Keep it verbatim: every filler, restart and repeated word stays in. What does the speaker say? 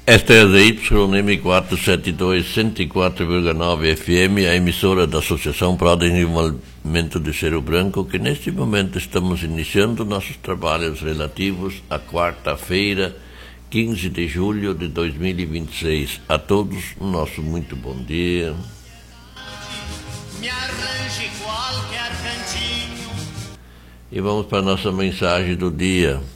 Esta é a Y M quatrocentos e setenta e dois, cento e quatro vírgula nove F M, a emissora da Associação para o Desenvolvimento de Cerro Branco, que neste momento estamos iniciando nossos trabalhos relativos à quarta-feira, quinze de julho de dois mil e vinte e seis. A todos, o nosso muito bom dia. Me arranje qualquer cantinho. E vamos para a nossa mensagem do dia.